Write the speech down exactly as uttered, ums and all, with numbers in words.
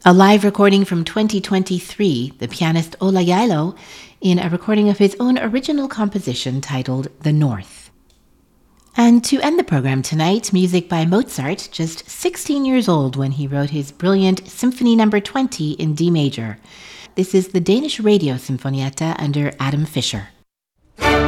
A live recording from twenty twenty-three, the pianist Ola Yailo, in a recording of his own original composition titled The North. And to end the program tonight, music by Mozart, just sixteen years old when he wrote his brilliant Symphony Number twenty in D major. This is the Danish Radio Sinfonietta under Adam Fischer.